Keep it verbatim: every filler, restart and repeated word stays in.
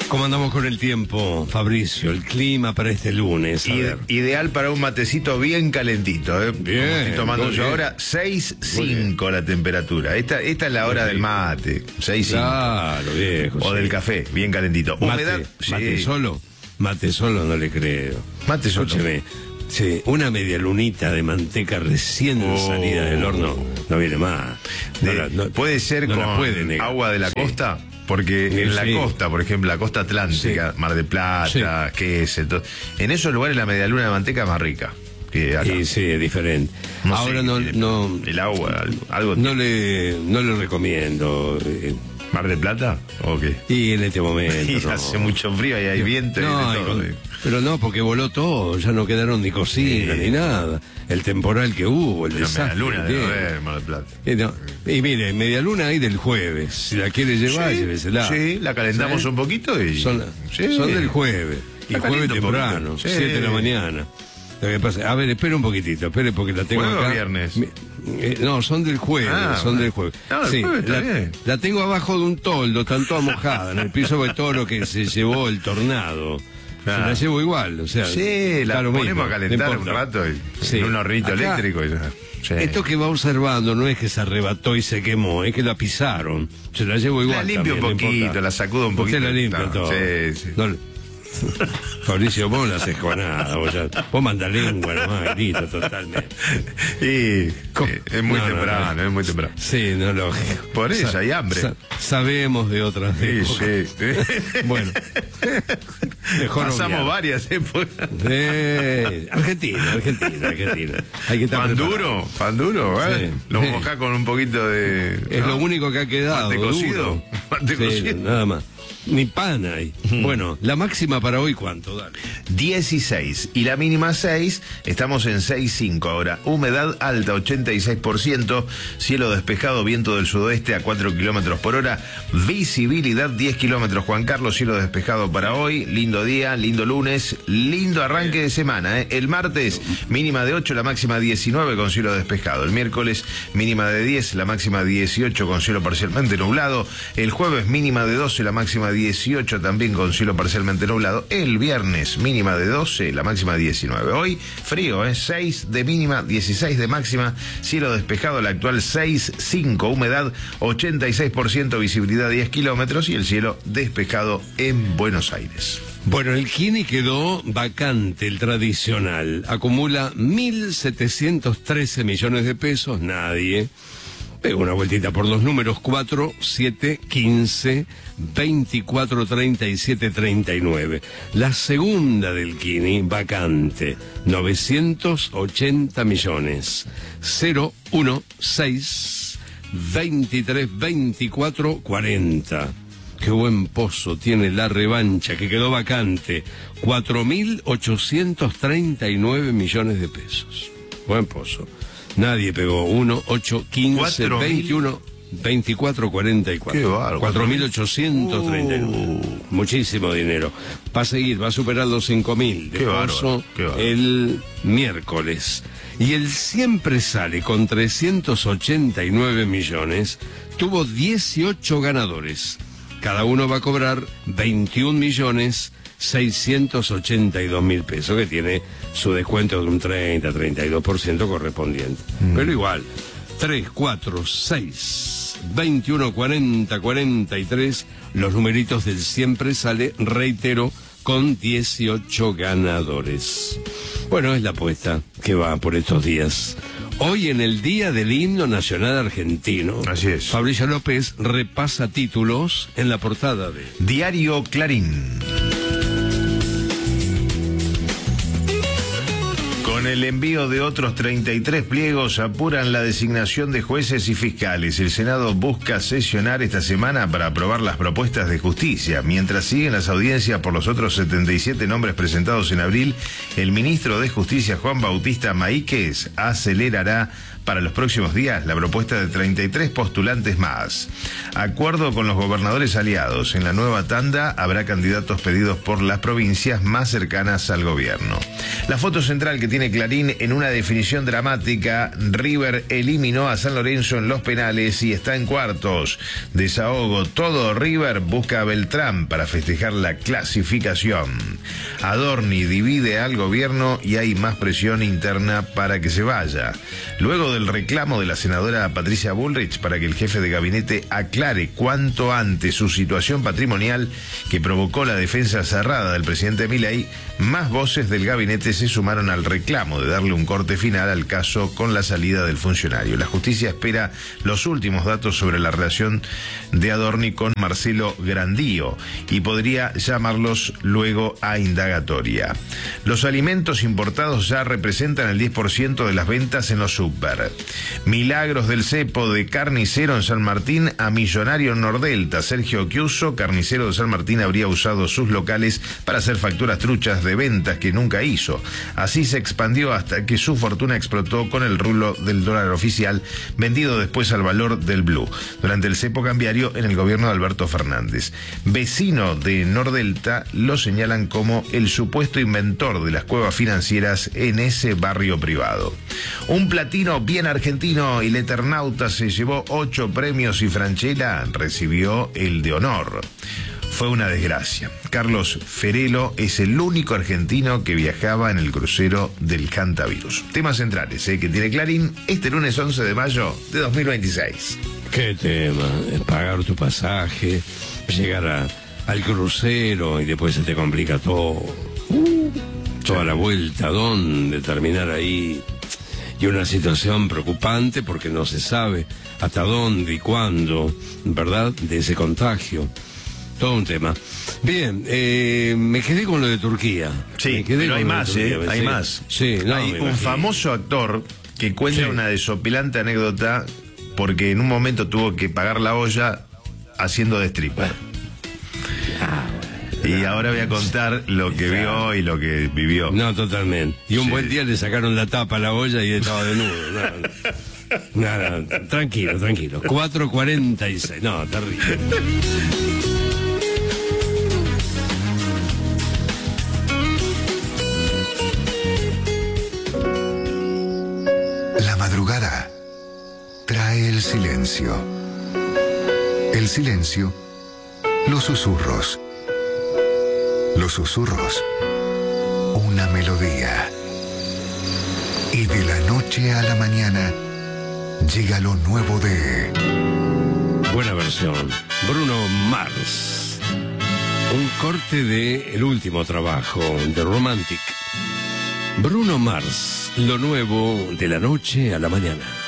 ¿Cómo andamos con el tiempo, Fabricio? El clima para este lunes. A Ide ver. Ideal para un matecito bien calentito, ¿eh? Bien. Como estoy tomando yo bien. ahora, seis cinco la temperatura. Esta, esta es la hora del mate, seis cinco. Claro, viejo. O sí. del café, bien calentito. Mate, Humedad, mate sí. solo. Mate solo no le creo. Mate solo. Escúcheme. Sí, una media lunita de manteca recién Oh. salida del horno no viene más. No De- la- no- puede ser no la con puede negar. agua de la Sí. costa, porque Sí, en la sí. costa, por ejemplo, la costa atlántica, Sí. Mar del Plata, Sí. qué es todo. En esos lugares la medialuna de manteca es más rica que acá. Sí, sí, es diferente. No Ahora sé, no, el, no, el agua, algo. algo no le, no le recomiendo. eh, ¿Mar del Plata? ¿O qué? Y en este momento. Y no. hace mucho frío y hay viento No, y de y todo. con- pero no, porque voló todo, ya no quedaron ni cocinas Sí. ni nada. El temporal que hubo, el La desastre. medialuna que de tiene. ver, Mar del Plata. Y, no, y mire, media luna hay del jueves. Si la quiere llevar, Sí, llévesela. sí, la calentamos ¿Sí? un poquito y... Son, Sí. son del jueves. Y La jueves caliento un temprano, poquito. Sí. siete de la mañana. Lo que pasa, a ver, espere un poquitito, espere porque la tengo ¿Jueves o acá. viernes? Mi- eh, no, son del jueves, Ah, son bueno. del jueves. No, el sí, jueves está la, bien. la tengo abajo de un toldo, tan toda mojada, en el piso de todo lo que se llevó el tornado. Claro. Se la llevo igual, o sea. Sí, la está lo ponemos mismo, a calentar no un importa. rato y, Sí. en un hornito Acá, eléctrico. Y ya. Sí. Esto que va observando no es que se arrebató y se quemó, es que la pisaron. Se la llevo igual. La limpio un también, no poquito, importa. la sacudo un poquito. Usted la limpia No, todo. sí, sí. No le- Fabricio, vos no haces con nada. Vos, ya, vos manda lengua nomás, grito totalmente. Y Co- eh, es muy No, no, temprano, no. es muy temprano. Sí, no lógico. Por eso hay hambre. sa- sabemos de otras Sí, épocas. sí. Bueno, mejor Pasamos obviar. varias épocas. Eh, Argentina, Argentina, Argentina. Hay que estar Pan preparado. duro, pan duro, ¿eh? Sí. Lo Sí. mojás con un poquito de... Es ¿no? lo único que ha quedado. Mate cocido. duro. Mate Sí, cocido. nada más. Ni pan hay. Bueno, la máxima para hoy, ¿cuánto? Dale. dieciséis y la mínima seis, estamos en seis cinco ahora. Humedad alta ochenta y seis por ciento, cielo despejado, viento del sudoeste a cuatro kilómetros por hora, visibilidad diez kilómetros. Juan Carlos, cielo despejado para hoy, lindo día, lindo lunes, lindo arranque de semana, ¿eh? El martes mínima de ocho, la máxima diecinueve con cielo despejado. El miércoles mínima de diez, la máxima dieciocho con cielo parcialmente nublado. El jueves mínima de doce, la máxima dieciocho también con cielo parcialmente nublado. El viernes mínima de doce, la máxima diecinueve. Hoy frío, ¿eh? seis de mínima, dieciséis de máxima, cielo despejado, la actual seis cinco, humedad ochenta y seis por ciento, visibilidad diez kilómetros y el cielo despejado en Buenos Aires. Bueno, el Kini quedó vacante, el tradicional. Acumula mil setecientos trece millones de pesos, nadie. Pega una vueltita por los números cuatro, siete, quince, veinticuatro, treinta y siete, treinta y nueve. La segunda del Kini, vacante, novecientos ochenta millones. cero, uno, seis, veintitrés, veinticuatro, cuarenta. Qué buen pozo tiene la revancha que quedó vacante, cuatro mil ochocientos treinta y nueve millones de pesos. Buen pozo. Nadie pegó. uno, ocho, quince, Cuatro mil. veintiuno, veinticuatro, cuarenta y cuatro. Qué bárbaro. cuatro mil ochocientos treinta y nueve. Uh. Muchísimo dinero. Va a seguir, va a superar los cinco mil de Qué pozo bárbaro, qué bárbaro. el miércoles. Y el siempre sale con trescientos ochenta y nueve millones. Tuvo dieciocho ganadores. Cada uno va a cobrar veintiún millones seiscientos ochenta y dos mil pesos, que tiene su descuento de un treinta, treinta y dos por ciento correspondiente. Mm. Pero igual, tres, cuatro, seis, veintiuno, cuarenta, cuarenta y tres, los numeritos del siempre sale, reitero, con dieciocho ganadores. Bueno, es la apuesta que va por estos días. Hoy en el Día del Himno Nacional Argentino, Así es. Fabricio López repasa títulos en la portada de Diario Clarín. Con el envío de otros treinta y tres pliegos apuran la designación de jueces y fiscales. El Senado busca sesionar esta semana para aprobar las propuestas de justicia. Mientras siguen las audiencias por los otros setenta y siete nombres presentados en abril, el ministro de Justicia, Juan Bautista Maíquez, acelerará para los próximos días la propuesta de treinta y tres postulantes más. Acuerdo con los gobernadores aliados. En la nueva tanda habrá candidatos pedidos por las provincias más cercanas al gobierno. La foto central que tiene Clarín en una definición dramática: River eliminó a San Lorenzo en los penales y está en cuartos. Desahogo, todo River busca a Beltrán para festejar la clasificación. Adorni divide al gobierno y hay más presión interna para que se vaya. Luego del reclamo de la senadora Patricia Bullrich para que el jefe de gabinete aclare cuanto antes su situación patrimonial que provocó la defensa cerrada del presidente Milei, más voces del gabinete se sumaron al reclamo de darle un corte final al caso con la salida del funcionario. La justicia espera los últimos datos sobre la relación de Adorni con Marcelo Grandío y podría llamarlos luego a indagatoria. Los alimentos importados ya representan el diez por ciento de las ventas en los súper. Milagros del cepo de carnicero en San Martín a millonario en Nordelta. Sergio Chiuso, carnicero de San Martín, habría usado sus locales para hacer facturas truchas de ventas que nunca hizo. Así se expandió hasta que su fortuna explotó con el rulo del dólar oficial, vendido después al valor del blue, durante el cepo cambiario en el gobierno de Alberto Fernández. Vecino de Nordelta, lo señalan como el supuesto inventor de las cuevas financieras en ese barrio privado. Un platino bien argentino, y el Eternauta se llevó ocho premios y Franchella recibió el de honor. Fue una desgracia. Carlos Ferelo es el único argentino que viajaba en el crucero del Hantavirus. Temas centrales, ¿eh? que tiene Clarín este lunes once de mayo de dos mil veintiséis. ¿Qué tema? Pagar tu pasaje, llegar a, al crucero y después se te complica todo. Uh, toda la vuelta, ¿dónde terminar ahí? Y una situación preocupante porque no se sabe hasta dónde y cuándo, ¿verdad?, de ese contagio. Todo un tema. Bien, eh, me quedé con lo de Turquía. Sí, pero hay más, Turquía, ¿eh? Hay sí. más. Sí, no, hay un famoso actor que cuenta sí. una desopilante anécdota porque en un momento tuvo que pagar la olla haciendo de stripper. Ah, y ahora voy a contar lo que vio y lo que vivió. No, totalmente. Y un sí. buen día le sacaron la tapa a la olla y estaba desnudo. No, no. Nada, no, tranquilo, tranquilo. cuatro cuarenta y seis. No, terrible. La madrugada trae el silencio. El silencio, los susurros. Los susurros, una melodía. Y de la noche a la mañana llega lo nuevo de... Buena versión. Bruno Mars. Un corte de el último trabajo, The Romantic. Bruno Mars, lo nuevo de la noche a la mañana.